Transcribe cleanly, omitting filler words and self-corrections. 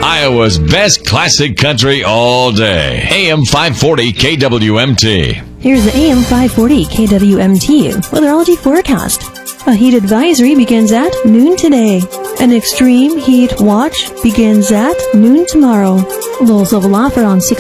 Iowa's best classic country all day. AM 540 KWMT. Here's the AM 540 KWMT weatherology forecast. A heat advisory begins at noon today. An extreme heat watch begins at noon tomorrow. Lows level off around 6